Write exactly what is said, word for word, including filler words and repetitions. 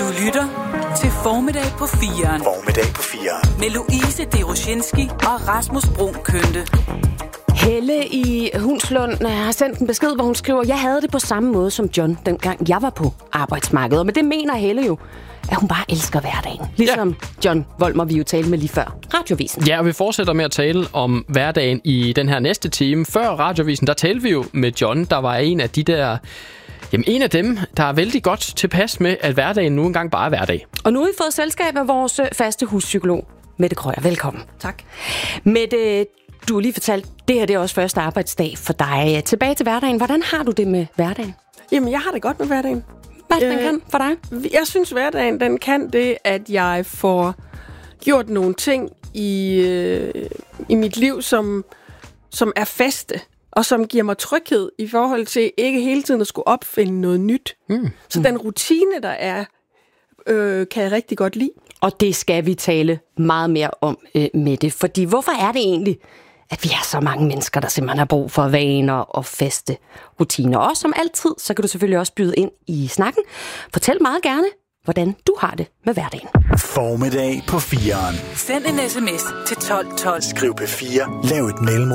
lytter til Formiddag på firen. Formiddag på firen. Med Louise Deroshinski og Rasmus Bruun Kønte. Helle i Hundslund har sendt en besked, hvor hun skriver, jeg havde det på samme måde som John, dengang jeg var på arbejdsmarkedet. Og med det mener Helle jo, at hun bare elsker hverdagen. Ligesom ja. John Volmer, vi jo talte med lige før Radiovisen. Ja, og vi fortsætter med at tale om hverdagen i den her næste time. Før Radiovisen, der talte vi jo med John, der var en af de der... Jamen, en af dem, der er vældig godt tilpas med, at hverdagen nu engang bare er hverdag. Og nu har vi fået selskab af vores faste huspsykolog, Mette Krøyer. Velkommen. Tak. Mette, du har lige fortalt, det her det er også første arbejdsdag for dig. Tilbage til hverdagen. Hvordan har du det med hverdagen? Jamen, jeg har det godt med hverdagen. Hvad den øh, kan for dig? Jeg synes, hverdagen den kan det, at jeg får gjort nogle ting i, øh, i mit liv, som, som er faste, og som giver mig tryghed i forhold til ikke hele tiden at skulle opfinde noget nyt. Mm. Så den rutine, der er, øh, kan jeg rigtig godt lide. Og det skal vi tale meget mere om øh, med det. Fordi hvorfor er det egentlig, at vi er så mange mennesker, der simpelthen har brug for vaner og faste rutiner? Og som altid, så kan du selvfølgelig også byde ind i snakken. Fortæl meget gerne, hvordan du har det med hverdagen. Formiddag på firen. Send en sms til tolv tolv. Skriv P fire. Lav et mellemrum.